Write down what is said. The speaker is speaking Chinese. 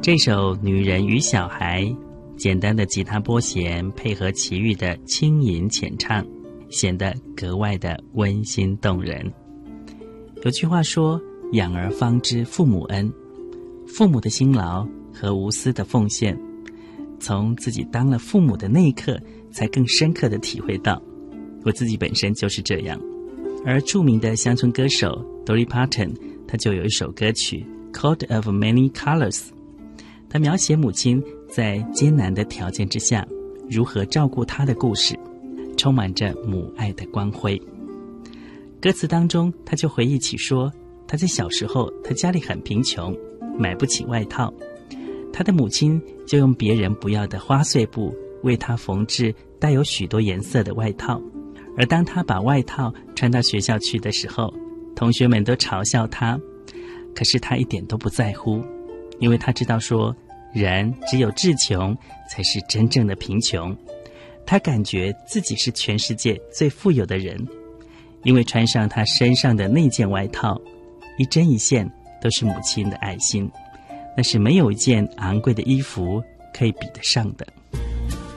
这首《女人与小孩》，简单的吉他拨弦配合齐豫的轻吟浅唱，显得格外的温馨动人。有句话说，养儿方知父母恩，父母的辛劳和无私的奉献，从自己当了父母的那一刻才更深刻地体会到。我自己本身就是这样。而著名的乡村歌手 Dolly Parton， 他就有一首歌曲 Coat of Many Colors， 他描写母亲在艰难的条件之下如何照顾她的故事，充满着母爱的光辉。歌词当中他就回忆起说，他在小时候他家里很贫穷，买不起外套，他的母亲就用别人不要的花碎布为他缝制带有许多颜色的外套，而当他把外套穿到学校去的时候，同学们都嘲笑他，可是他一点都不在乎，因为他知道说，人只有志穷才是真正的贫穷。他感觉自己是全世界最富有的人，因为穿上他身上的那件外套，一针一线都是母亲的爱心，那是没有一件昂贵的衣服可以比得上的。